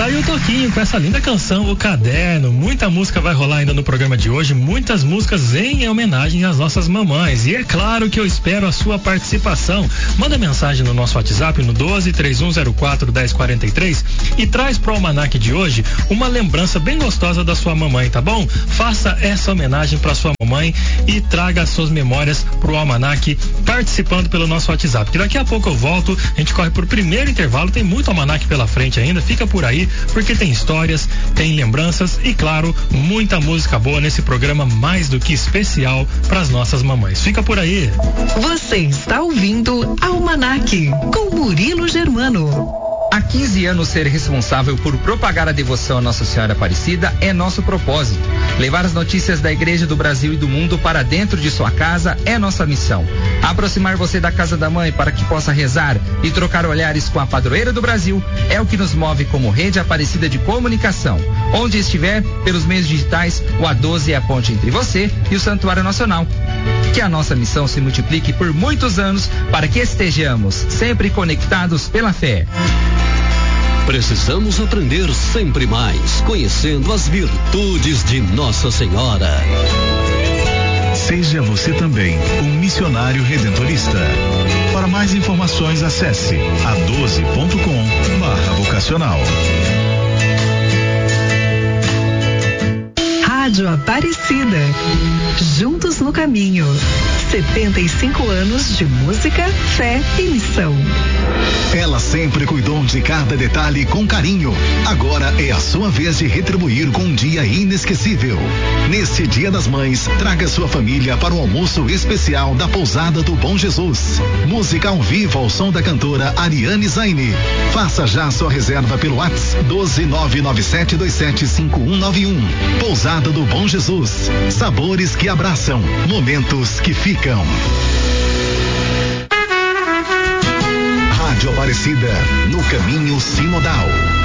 tá aí o Toquinho com essa linda canção, O Caderno. Muita música vai rolar ainda no programa de hoje, muitas músicas em homenagem às nossas mamães. E é claro que eu espero a sua participação. Manda mensagem no nosso WhatsApp no 12-3104-1043 e traz pro almanaque de hoje uma lembrança bem gostosa da sua mamãe, tá bom? Faça essa homenagem pra sua mamãe e traga as suas memórias pro almanaque participando pelo nosso WhatsApp. Que daqui a pouco eu volto, a gente corre pro primeiro intervalo, tem muito almanaque pela frente ainda, fica por aí, porque tem histórias, tem lembranças e, claro, muita música boa nesse programa mais do que especial pras nossas mamães. Fica por aí. Você está ouvindo Almanaque com Murilo Germano. Há 15 anos, ser responsável por propagar a devoção a Nossa Senhora Aparecida é nosso propósito. Levar as notícias da Igreja do Brasil e do mundo para dentro de sua casa é nossa missão. Aproximar você da casa da mãe para que possa rezar e trocar olhares com a padroeira do Brasil é o que nos move como Rede Aparecida de Comunicação. Onde estiver, pelos meios digitais, o A12 é a ponte entre você e o Santuário Nacional. Que a nossa missão se multiplique por muitos anos para que estejamos sempre conectados pela fé. Precisamos aprender sempre mais, conhecendo as virtudes de Nossa Senhora. Seja você também um missionário redentorista. Para mais informações, acesse a12.com/vocacional. Rádio Aparecida. Juntos no caminho. 75 anos de música, fé e missão. Ela sempre cuidou de cada detalhe com carinho. Agora é a sua vez de retribuir com um dia inesquecível. Neste Dia das Mães, traga sua família para o almoço especial da Pousada do Bom Jesus. Música ao vivo ao som da cantora Ariane Zaine. Faça já sua reserva pelo WhatsApp 12997275191. Pousada do Bom Jesus. Sabores que abraçam, momentos que ficam. Rádio Aparecida, no caminho sinodal.